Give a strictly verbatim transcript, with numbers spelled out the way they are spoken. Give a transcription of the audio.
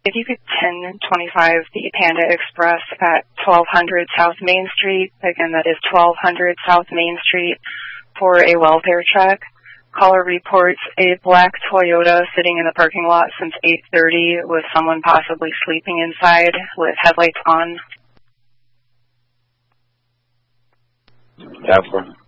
if you could ten twenty-five the Panda Express at twelve hundred South Main Street. Again, that is twelve hundred South Main Street for a welfare check. Caller reports a black Toyota sitting in the parking lot since eight thirty with someone possibly sleeping inside with headlights on. Captain.